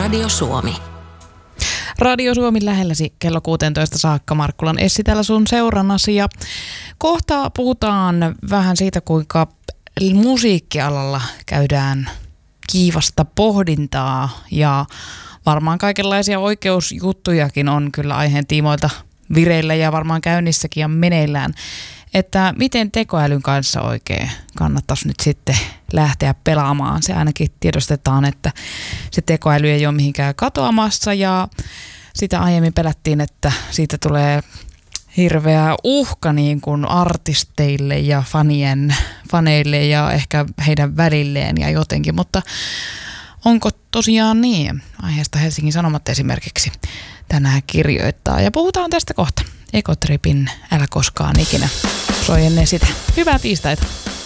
Radio Suomi. Radio Suomi lähelläsi kello 16 saakka. Markkulan Essi täällä sun seurannasi ja kohta puhutaan vähän siitä, kuinka musiikkialalla käydään kiivasta pohdintaa ja varmaan kaikenlaisia oikeusjuttujakin on kyllä aiheen tiimoilta vireillä ja varmaan käynnissäkin ja meneillään. Että miten tekoälyn kanssa oikein kannattaisi nyt sitten lähteä pelaamaan. Se ainakin tiedostetaan, että se tekoäly ei ole mihinkään katoamassa ja sitä aiemmin pelättiin, että siitä tulee hirveä uhka niin kuin artisteille ja faneille ja ehkä heidän välilleen ja jotenkin, mutta onko tosiaan niin? Aiheesta Helsingin Sanomat esimerkiksi tänään kirjoittaa ja puhutaan tästä kohta. Ekotripin Älä koskaan ikinä. Soi ennen sitä. Hyvää tiistaita.